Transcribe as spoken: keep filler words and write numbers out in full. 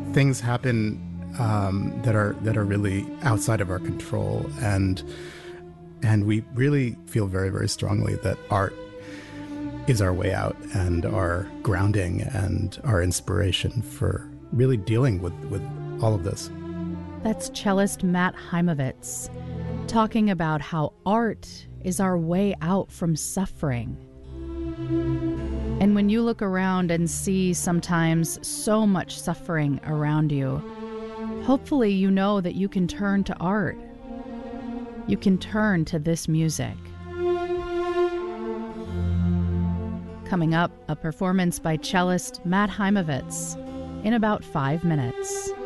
things happen um, that are that are really outside of our control, and and we really feel very, very strongly that art is our way out and our grounding and our inspiration for really dealing with, with all of this. That's cellist Matt Heimovitz talking about how art is our way out from suffering. And when you look around and see sometimes so much suffering around you, hopefully you know that you can turn to art. You can turn to this music. Coming up, a performance by cellist Matt Heimovitz in about five minutes.